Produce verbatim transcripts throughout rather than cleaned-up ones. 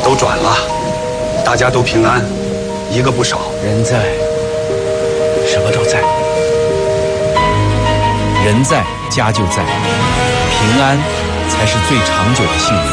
都转了，大家都平安，一个不少。 人在，什么都在。人在，家就在，平安才是最长久的幸福。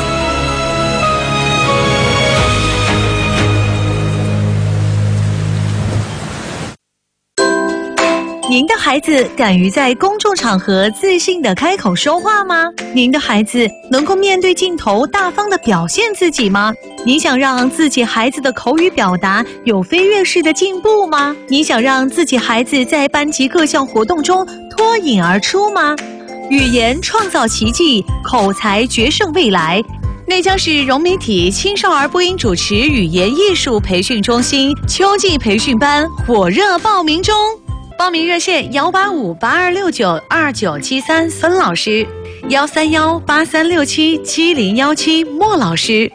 您的孩子敢于在公众场合自信地开口说话吗？您的孩子能够面对镜头大方地表现自己吗？你想让自己孩子的口语表达有飞跃式的进步吗？你想让自己孩子在班级各项活动中脱颖而出吗？语言创造奇迹，口才决胜未来。内江市融媒体青少儿播音主持语言艺术培训中心秋季培训班火热报名中。报名热线幺八五八二六九二九七三孙老师，幺三幺八三六七七零幺七莫老师。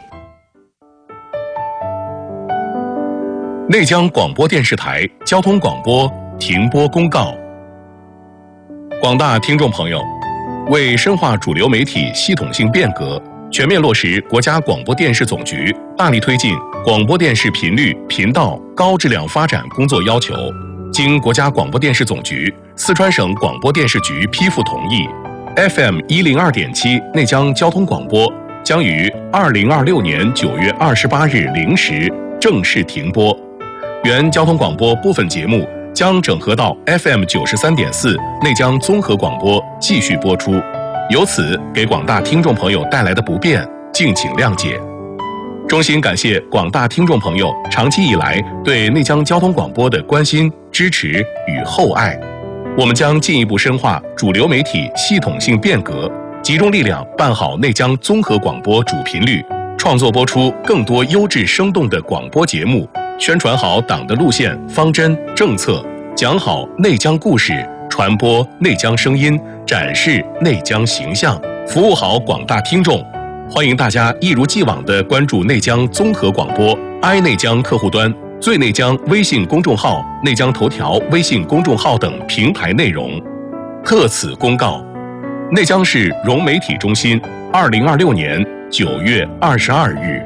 内江广播电视台交通广播停播公告。广大听众朋友，为深化主流媒体系统性变革，全面落实国家广播电视总局大力推进广播电视频率、频道高质量发展工作要求，经国家广播电视总局、四川省广播电视局批复同意 ，F M 一零二点七内江交通广播将于二零二六年九月二十八日零时正式停播。原交通广播部分节目将整合到 F M 九十三点四内江综合广播继续播出，由此给广大听众朋友带来的不便，敬请谅解。衷心感谢广大听众朋友长期以来对内江交通广播的关心、支持与厚爱。我们将进一步深化主流媒体系统性变革，集中力量办好内江综合广播主频率，创作播出更多优质生动的广播节目，宣传好党的路线、方针、政策，讲好内江故事，传播内江声音，展示内江形象，服务好广大听众。欢迎大家一如既往地关注内江综合广播、i 内江客户端、最内江微信公众号、内江头条微信公众号等平台内容。特此公告：内江市融媒体中心，二零二六年九月二十二日。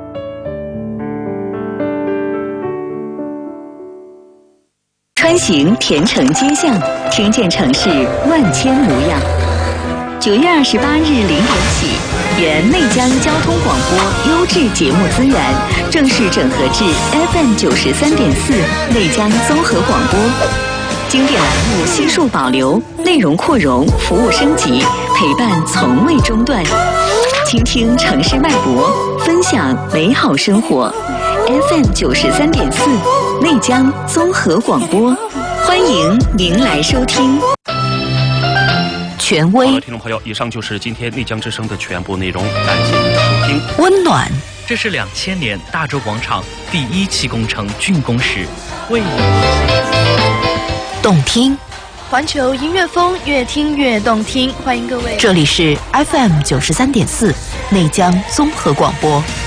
穿行田城街巷，听见城市万千模样。九月二十八日零点起，原内江交通广播优质节目资源正式整合至 F M 九十三点四内江综合广播，经典栏目悉数保留，内容扩容，服务升级，陪伴从未中断。倾听城市脉搏，分享美好生活。F M 九十三点四内江综合广播，欢迎您来收听。权威， 好了，听众朋友，以上就是今天内江之声的全部内容，感谢您的收听。 温暖， 这是两千年大洲广场第一期工程竣工时，为你动听， 环球音乐风，越听越动听。欢迎各位， 这里是 F M 九十三点四内江综合广播。